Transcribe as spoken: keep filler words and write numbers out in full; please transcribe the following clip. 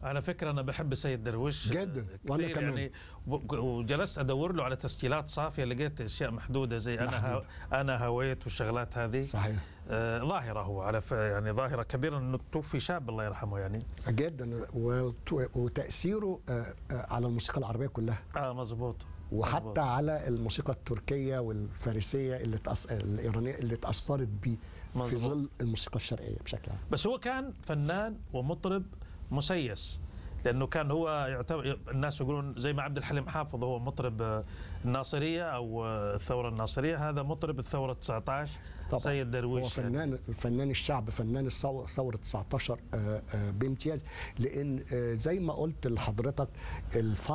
على فكرة أنا بحب سيد درويش جدا، وأنا كمان يعني، وجلست أدور له على تسجيلات صافية، لقيت أشياء محدودة زي أنا أنا هويت والشغلات هذه. صحيح. آه ظاهرة هو على يعني ظاهرة كبيرة إنه توفي شاب الله يرحمه يعني. جدا، وتأثيره على الموسيقى العربية كلها. اه مظبوط. وحتى مزبوط. على الموسيقى التركية والفارسية اللي تأص... الإيرانية اللي تأثرت بيه في ظل الموسيقى الشرقية بشكل عام. بس هو كان فنان ومطرب مسيس، لأنه كان هو يعتبر الناس يقولون زي ما عبد الحليم حافظ هو مطرب الناصرية أو الثورة الناصرية، هذا مطرب الثورة تسعة عشر. طبعا سيد درويش هو فنان فنان الشعب، فنان الثورة تسعة عشر بامتياز، لأن زي ما قلت لحضرتك